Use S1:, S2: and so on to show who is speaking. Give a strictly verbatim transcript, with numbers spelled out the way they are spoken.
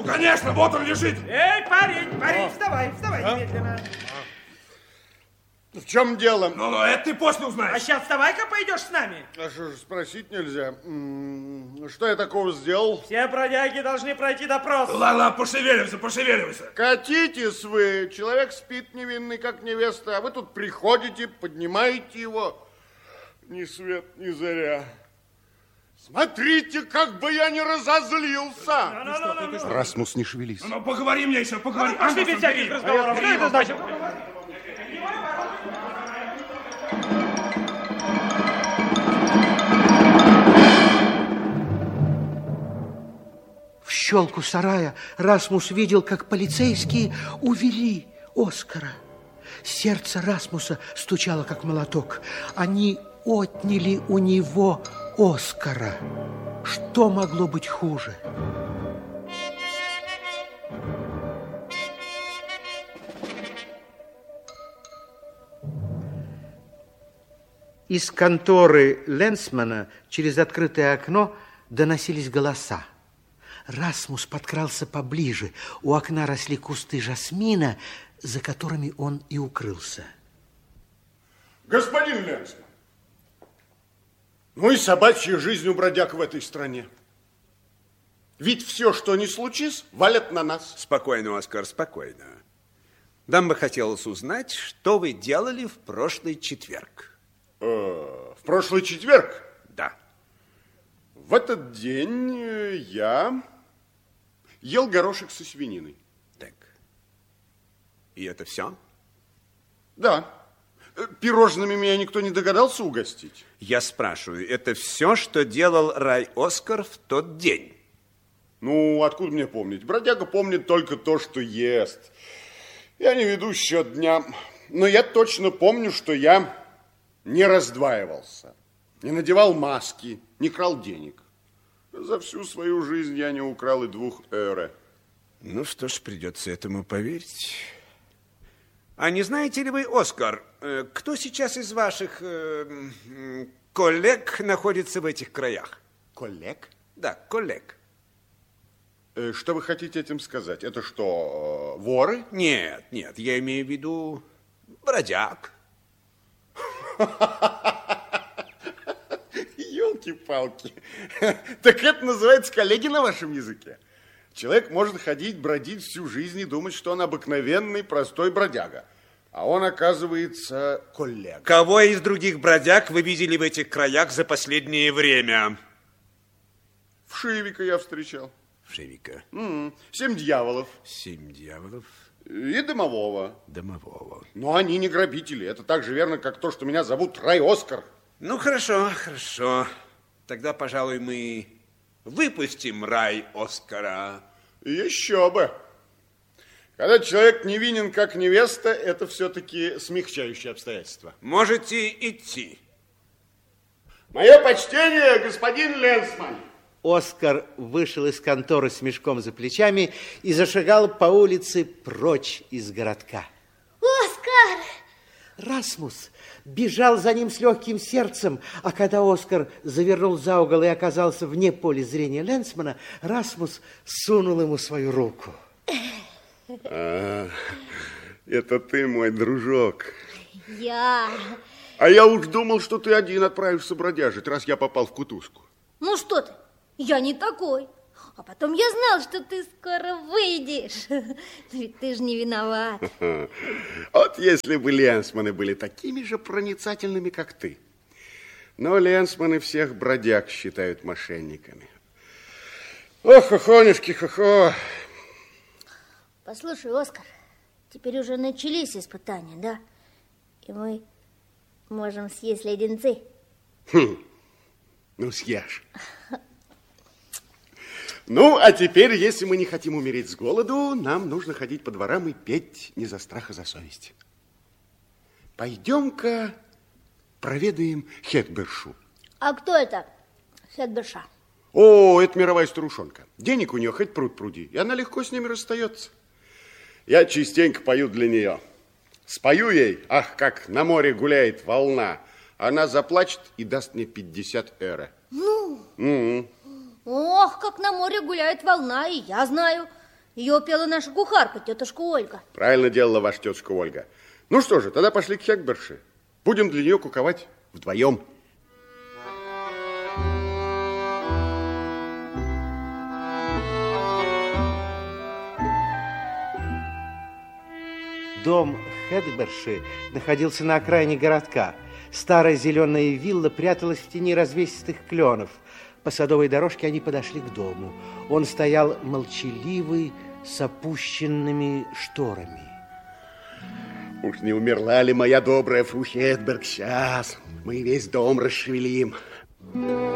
S1: Ну, конечно, вот он лежит.
S2: Эй, парень, парень, вставай, вставай а? немедленно.
S3: В чем дело?
S1: Ну, ну, это ты после узнаешь.
S2: А сейчас вставай-ка пойдешь с нами.
S3: А что же, спросить нельзя? Что я такого сделал?
S2: Все бродяги должны пройти допрос.
S1: Ладно, пошевеливайся, пошевеливайся.
S3: Катитесь вы. Человек спит невинный, как невеста, а вы тут приходите, поднимаете его. Ни свет, ни заря. Смотрите, как бы я не разозлился.
S2: Ну, ну, ну, ну, ну.
S3: Расмус, не шевелись.
S1: Ну, ну, поговори мне еще, поговори.
S2: Ну, пошли без всяких разговоров. Что это значит?
S4: В щелку сарая Расмус видел, как полицейские увели Оскара. Сердце Расмуса стучало, как молоток. Они отняли у него Оскара. Что могло быть хуже? Из конторы Ленсмана через открытое окно доносились голоса. Расмус подкрался поближе. У окна росли кусты жасмина, за которыми он и укрылся.
S3: Господин Ленсман, ну и собачья жизнь у бродяг в этой стране. Ведь все, что ни случись, валят на нас.
S5: Спокойно, Оскар, спокойно. Нам бы хотелось узнать, что вы делали в прошлый четверг.
S3: Э, в прошлый четверг?
S5: Да.
S3: В этот день я ел горошек со свининой.
S5: Так. И это все?
S3: Да. Пирожными меня никто не догадался угостить.
S5: Я спрашиваю, это все, что делал Рай Оскар в тот день?
S3: Ну, откуда мне помнить? Бродяга помнит только то, что ест. Я не веду счет дням. Но я точно помню, что я не раздваивался, не надевал маски, не крал денег. За всю свою жизнь я не украл и двух эре.
S5: Ну что ж, придется этому поверить. А не знаете ли вы, Оскар, кто сейчас из ваших э, коллег находится в этих краях?
S3: Коллег?
S5: Да, коллег.
S3: Э, что вы хотите этим сказать? Это что, э, воры?
S5: Нет, нет, я имею в виду бродяг.
S3: Ёлки-палки. Так это называется коллеги на вашем языке? Человек может ходить, бродить всю жизнь и думать, что он обыкновенный, простой бродяга. А он, оказывается, коллега.
S5: Кого из других бродяг вы видели в этих краях за последнее время?
S3: Вшивика я встречал.
S5: Вшивика.
S3: М-м, семь дьяволов.
S5: Семь дьяволов.
S3: И домового.
S5: Домового.
S3: Но они не грабители. Это так же верно, как то, что меня зовут Рай Оскар.
S5: Ну, хорошо, хорошо. Тогда, пожалуй, мы выпустим Рай Оскара.
S3: Еще бы. Когда человек невинен, как невеста, это все-таки смягчающее обстоятельство.
S5: Можете идти.
S3: Мое почтение, господин Ленсман.
S4: Оскар вышел из конторы с мешком за плечами и зашагал по улице прочь из городка.
S6: Оскар!
S4: Расмус бежал за ним с легким сердцем, а когда Оскар завернул за угол и оказался вне поля зрения Ленсмана, Расмус сунул ему свою руку.
S3: А, это ты, мой дружок.
S6: Я.
S3: А я уж думал, что ты один отправишься бродяжить, раз я попал в кутузку.
S6: Ну что ты, я не такой. А потом я знал, что ты скоро выйдешь. Ведь ты же не виноват.
S3: Вот если бы Ленсманы были такими же проницательными, как ты. Но Ленсманы всех бродяг считают мошенниками. Ох, хохонюшки, хохо.
S6: Послушай, Оскар, теперь уже начались испытания, да? И мы можем съесть леденцы.
S3: Хм. Ну, съешь. Ну, а теперь, если мы не хотим умереть с голоду, нам нужно ходить по дворам и петь не за страх, а за совесть. Пойдем-ка проведаем Хетбершу.
S6: А кто это Хетберша?
S3: О, это мировая старушонка. Денег у нее хоть пруд пруди, и она легко с ними расстается. Я частенько пою для нее. Спою ей, ах, как на море гуляет волна. Она заплачет и даст мне пятьдесят эре.
S6: Ну?
S3: Mm-hmm.
S6: Ох, как на море гуляет волна, и я знаю. Ее пела наша кухарка, тетушка Ольга.
S3: Правильно делала ваша тетушка Ольга. Ну что же, тогда пошли к Хекберши. Будем для нее куковать вдвоем.
S4: Дом Хекберши находился на окраине городка. Старая зеленая вилла пряталась в тени развесистых кленов. По садовой дорожке они подошли к дому. Он стоял молчаливый, с опущенными шторами.
S3: Уж не умерла ли моя добрая фру Хетберг? Сейчас мы весь дом расшевелим.